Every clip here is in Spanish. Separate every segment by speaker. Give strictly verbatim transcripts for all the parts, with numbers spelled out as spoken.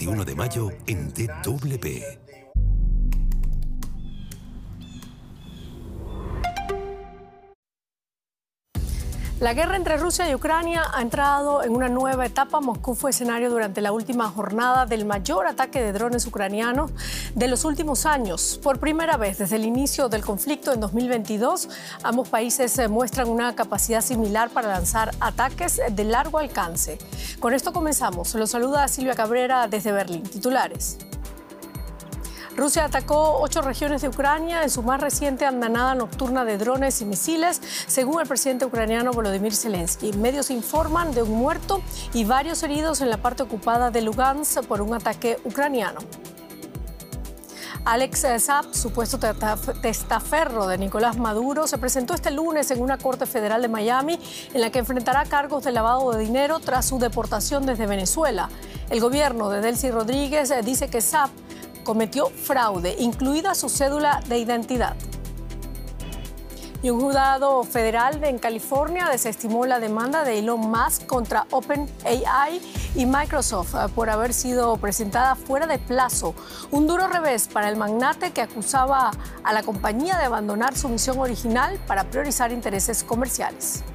Speaker 1: veintiuno de mayo en D W P.
Speaker 2: La guerra entre Rusia y Ucrania ha entrado en una nueva etapa. Moscú fue escenario durante la última jornada del mayor ataque de drones ucranianos de los últimos años. Por primera vez desde el inicio del conflicto en dos mil veintidós, ambos países muestran una capacidad similar para lanzar ataques de largo alcance. Con esto comenzamos. Los saluda Silvia Cabrera desde Berlín. Titulares. Rusia atacó ocho regiones de Ucrania en su más reciente andanada nocturna de drones y misiles, según el presidente ucraniano Volodymyr Zelensky. Medios informan de un muerto y varios heridos en la parte ocupada de Lugansk por un ataque ucraniano. Alex Saab, supuesto testaferro de Nicolás Maduro, se presentó este lunes en una corte federal de Miami en la que enfrentará cargos de lavado de dinero tras su deportación desde Venezuela. El gobierno de Delcy Rodríguez dice que Saab cometió fraude, incluida su cédula de identidad. Y un juzgado federal en California desestimó la demanda de Elon Musk contra OpenAI y Microsoft por haber sido presentada fuera de plazo. Un duro revés para el magnate que acusaba a la compañía de abandonar su misión original para priorizar intereses comerciales.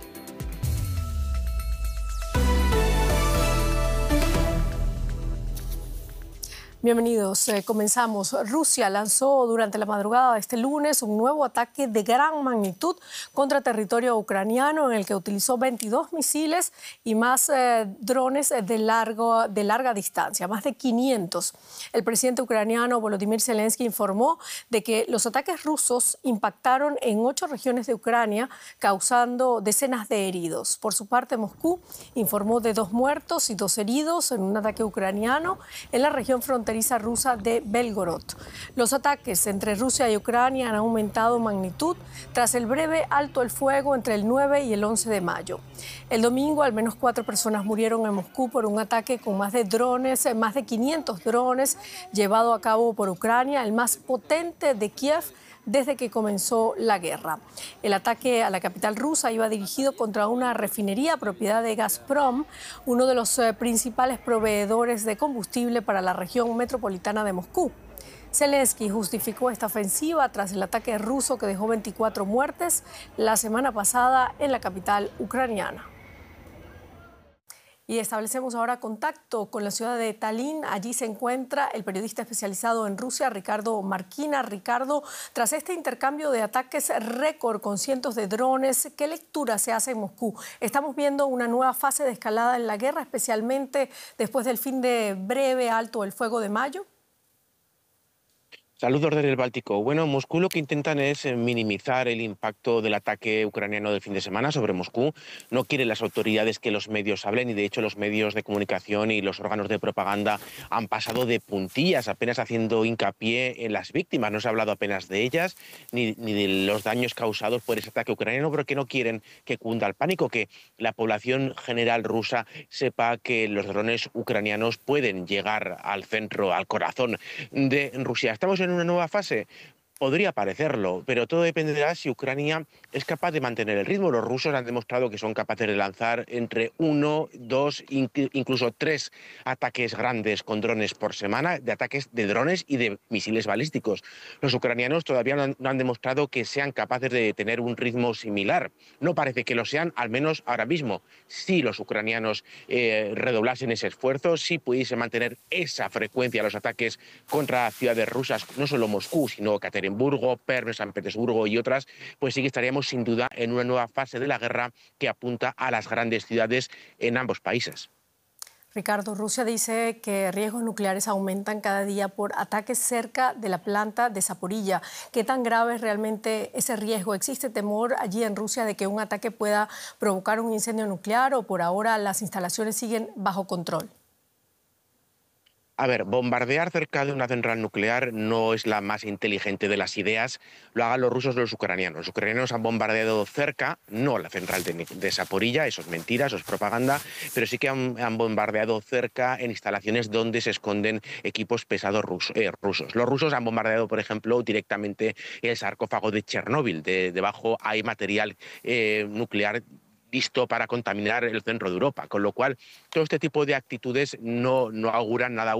Speaker 2: Bienvenidos. Eh, comenzamos. Rusia lanzó durante la madrugada de este lunes un nuevo ataque de gran magnitud contra territorio ucraniano en el que utilizó veintidós misiles y más eh, drones de, largo, de larga distancia, más de quinientos. El presidente ucraniano Volodymyr Zelensky informó de que los ataques rusos impactaron en ocho regiones de Ucrania, causando decenas de heridos. Por su parte, Moscú informó de dos muertos y dos heridos en un ataque ucraniano en la región fronteriza rusa de Belgorod. Los ataques entre Rusia y Ucrania han aumentado en magnitud tras el breve alto el fuego entre el nueve y el once de mayo. El domingo, al menos cuatro personas murieron en Moscú por un ataque con más de drones, más de quinientos drones llevado a cabo por Ucrania, el más potente de Kiev desde que comenzó la guerra. El ataque a la capital rusa iba dirigido contra una refinería propiedad de Gazprom, uno de los eh, principales proveedores de combustible para la región metropolitana de Moscú. Zelensky justificó esta ofensiva tras el ataque ruso que dejó veinticuatro muertes la semana pasada en la capital ucraniana. Y establecemos ahora contacto con la ciudad de Tallinn. Allí se encuentra el periodista especializado en Rusia, Ricardo Marquina. Ricardo, tras este intercambio de ataques récord con cientos de drones, ¿qué lectura se hace en Moscú? ¿Estamos viendo una nueva fase de escalada en la guerra, especialmente después del fin de breve alto el fuego de mayo?
Speaker 3: Saludos desde el Báltico. Bueno, Moscú lo que intentan es minimizar el impacto del ataque ucraniano del fin de semana sobre Moscú. No quieren las autoridades que los medios hablen y de hecho los medios de comunicación y los órganos de propaganda han pasado de puntillas, apenas haciendo hincapié en las víctimas. No se ha hablado apenas de ellas ni, ni de los daños causados por ese ataque ucraniano, porque no quieren que cunda el pánico, que la población general rusa sepa que los drones ucranianos pueden llegar al centro, al corazón de Rusia. Estamos en en una nueva fase. Podría parecerlo, pero todo dependerá si Ucrania es capaz de mantener el ritmo. Los rusos han demostrado que son capaces de lanzar entre uno, dos, incluso tres ataques grandes con drones por semana, de ataques de drones y de misiles balísticos. Los ucranianos todavía no han, no han demostrado que sean capaces de tener un ritmo similar. No parece que lo sean, al menos ahora mismo. Si los ucranianos eh, redoblasen ese esfuerzo, si pudiesen mantener esa frecuencia de los ataques contra ciudades rusas, no solo Moscú, sino Ekaterimburgo, Perm, San Petersburgo y otras, pues sí que estaríamos sin duda en una nueva fase de la guerra que apunta a las grandes ciudades en ambos países.
Speaker 2: Ricardo, Rusia dice que riesgos nucleares aumentan cada día por ataques cerca de la planta de Zaporilla. ¿Qué tan grave es realmente ese riesgo? ¿Existe temor allí en Rusia de que un ataque pueda provocar un incendio nuclear o por ahora las instalaciones siguen bajo control?
Speaker 3: A ver, bombardear cerca de una central nuclear no es la más inteligente de las ideas, lo hagan los rusos o los ucranianos. Los ucranianos han bombardeado cerca, no la central de, de Zaporilla, eso es mentira, eso es propaganda, pero sí que han, han bombardeado cerca en instalaciones donde se esconden equipos pesados ruso, eh, rusos. Los rusos han bombardeado, por ejemplo, directamente el sarcófago de Chernóbil. De, debajo hay material eh, nuclear listo para contaminar el centro de Europa, con lo cual todo este tipo de actitudes no, no auguran nada